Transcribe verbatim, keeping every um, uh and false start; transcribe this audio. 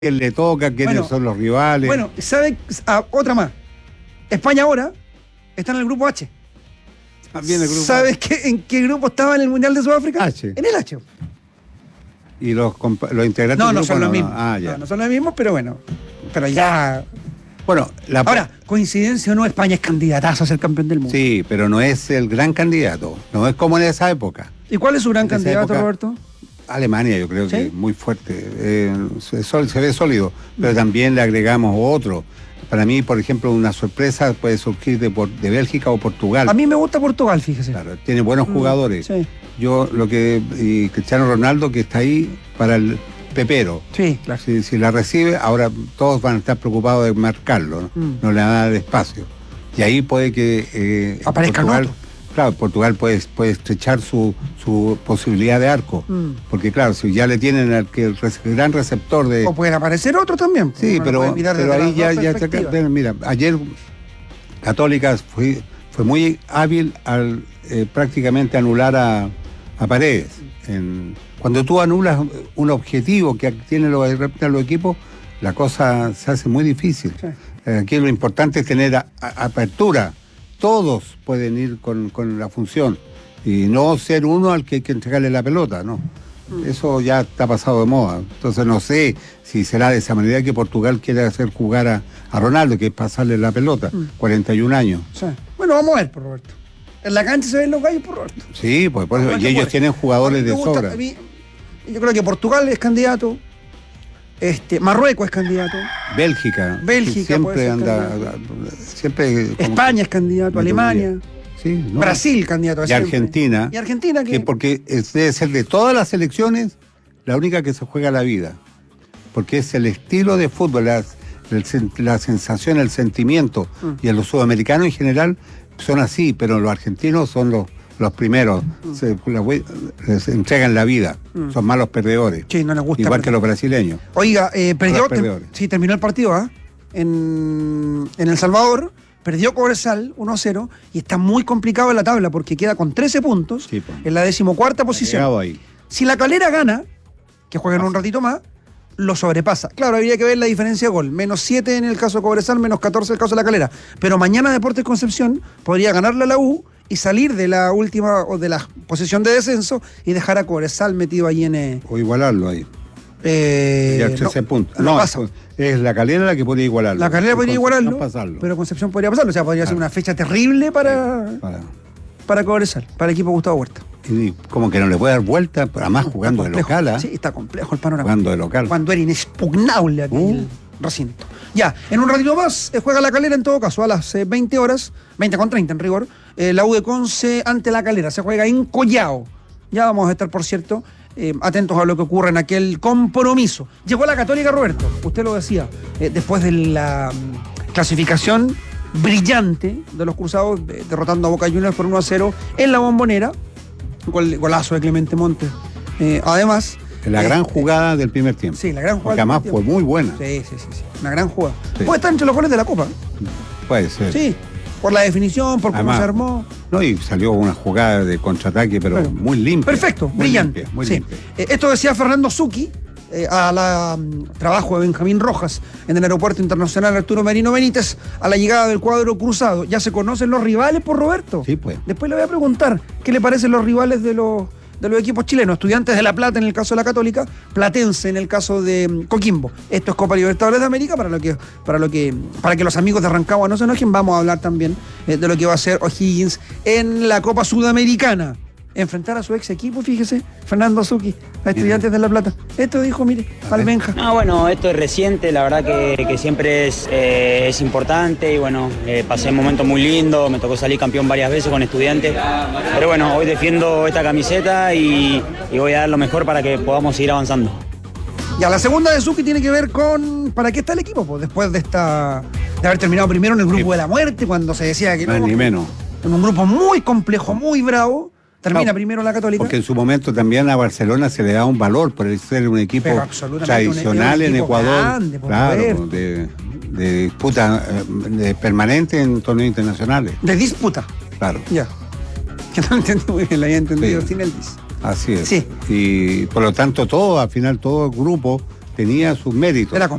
quién le toca, quiénes Bueno, son los rivales. Bueno, ¿sabe? Ah, otra más. España ahora está en el grupo H. También el grupo ¿Sabes qué, en qué grupo estaba en el Mundial de Sudáfrica? H. En el H. Y los, compa- los integrantes No, del no grupo son los mismos. Ah, ya. No, no son los mismos, pero bueno. Pero ya. Bueno, la Ahora, coincidencia o no, España es candidatazo a ser campeón del mundo. Sí, pero no es el gran candidato. No es como en esa época. ¿Y cuál es su gran En esa candidato, época, Roberto? Alemania, yo creo ¿Sí? que es muy fuerte. Eh, se, sol- se ve sólido, pero también le agregamos otro. Para mí, por ejemplo, una sorpresa puede surgir de, por- de Bélgica o Portugal. A mí me gusta Portugal, fíjese. Claro, tiene buenos Mm, jugadores. Sí, Yo lo que y Cristiano Ronaldo, que está ahí para el pepero. sí, claro. Si, si la recibe, ahora todos van a estar preocupados de marcarlo, ¿no? Mm. No le van a dar espacio. Y ahí puede que eh, Aparezca Portugal, otro. claro, Portugal puede, puede estrechar su, su posibilidad de arco. Mm. Porque claro, si ya le tienen al que el res- gran receptor de. O pueden aparecer otros también. Sí, Uno lo pero, puede mirar pero desde ahí las ya, dos ya perspectivas. saca- mira, ayer Católica fue, fue muy hábil al eh, prácticamente anular a, a Paredes. En- cuando tú anulas un objetivo que tienen los, los equipos, la cosa se hace muy difícil. Sí. Eh, Aquí lo importante es tener a- a- apertura. Todos pueden ir con, con la función y no ser uno al que hay que entregarle la pelota, ¿no? Eso ya está pasado de moda. Entonces no sé si será de esa manera que Portugal quiere hacer jugar a, a Ronaldo, que es pasarle la pelota, Mm. cuarenta y un años. Sí. Bueno, vamos a ver, por Roberto. En la cancha se ven los gallos, por Roberto. Sí, pues por eso, Ojalá y que ellos juegue. tienen jugadores A mí de me gusta- sobra. a mí- yo creo que Portugal es candidato. Este, Marruecos es candidato. Bélgica, Bélgica que puede siempre ser anda, candidato. siempre como España es candidato. me Alemania. Sí, ¿no? Brasil candidato. a Y siempre. Argentina. Y Argentina que. que porque es- debe ser de todas las selecciones la única que se juega la vida, porque es el estilo de fútbol, la, el sen- la sensación, el sentimiento, Mm. y a los sudamericanos en general son así, pero los argentinos son los, los primeros, Mm. se, la hue- les entregan la vida, Mm. son malos perdedores, Sí, no les gusta. igual perder. que los brasileños. Oiga, eh, perdió. Los tem- perdedores. sí, terminó el partido, ¿ah? En, en El Salvador. Perdió Cobresal uno a cero y está muy complicado en la tabla porque queda con trece puntos Sí, pues. en la decimocuarta posición. Llegado ahí. Si la Calera gana, que juegan un ratito más, lo sobrepasa. Claro, habría que ver la diferencia de gol. Menos siete en el caso de Cobresal, menos catorce en el caso de la Calera. Pero mañana Deportes Concepción podría ganarle a la U y salir de la última o de la posición de descenso y dejar a Cobresal metido ahí en. Eh, O igualarlo ahí. eh, Ya no, trece puntos. no No, pasa. es, es la Calera la que podría igualarlo. La Calera podría Y igualarlo, Concepción pasarlo. pero Concepción podría pasarlo. O sea, podría ser Claro. una fecha terrible para, Para- para Cobresal, para el equipo Gustavo Huerta. y como que no le puede dar vuelta, además jugando de Complejo. local, ¿ah? Sí, está complejo el panorama. Jugando de local. Cuando era inexpugnable aquí Uh. el recinto. Ya, en un ratito más eh, juega la Calera en todo caso, a las eh, veinte horas, veinte con treinta en rigor, eh, la U de Conce ante la Calera, se juega en Collao. Ya vamos a estar, por cierto, eh, atentos a lo que ocurre en aquel compromiso. Llegó la Católica, Roberto, usted lo decía, eh, después de la mm, clasificación brillante de los cruzados, eh, derrotando a Boca Juniors por uno a cero en la Bombonera, gol, golazo de Clemente Montes. Eh, además... La eh, gran jugada del primer tiempo. Sí, la gran jugada. Porque además del fue tiempo. muy buena. Sí, sí, sí, sí. Una gran jugada. Sí. Puede estar entre los goles de la Copa. Puede ser. Sí. Por la definición, por cómo Además, se armó. No, y salió una jugada de contraataque, pero Bueno, muy limpia. Perfecto, muy brillante. limpia, muy Sí. limpia. Eh, esto decía Fernando Zucchi, eh, a la mm, trabajo de Benjamín Rojas en el Aeropuerto Internacional Arturo Merino Benítez, a la llegada del cuadro cruzado. Ya se conocen los rivales, por Roberto. Sí, pues. Después le voy a preguntar qué le parecen los rivales de los, de los equipos chilenos. Estudiantes de La Plata en el caso de la Católica, Platense en el caso de mm, Coquimbo. Esto es Copa Libertadores de América, para lo que, para lo que, para que los amigos de Rancagua no se enojen, vamos a hablar también eh, de lo que va a hacer O'Higgins en la Copa Sudamericana. Enfrentar a su ex equipo, fíjese, Fernando Zucchi, a Estudiantes de La Plata. Esto dijo, mire, al Benja. No, bueno, esto es reciente, la verdad que, que siempre es, eh, es importante y bueno, eh, pasé un momento muy lindo, me tocó salir campeón varias veces con Estudiantes, pero bueno, hoy defiendo esta camiseta y, y voy a dar lo mejor para que podamos seguir avanzando. Ya, la segunda de Zucchi tiene que ver con ¿para qué está el equipo? Pues después de esta de haber terminado primero en el grupo Sí. de la muerte, cuando se decía que Más no, ni menos. en un grupo muy complejo, muy bravo, termina Claro, primero la Católica. Porque en su momento también a Barcelona se le da un valor por ser un equipo Pero absolutamente tradicional un- un en equipo Ecuador. grande, por claro, Roberto. de, de disputa eh, de permanente en torneos internacionales. De disputa. Claro, Ya. Que no lo entendí muy bien, la había entendido Sí. sin el dis. así es. Sí. Y por lo tanto todo, al final todo el grupo tenía sus méritos. Era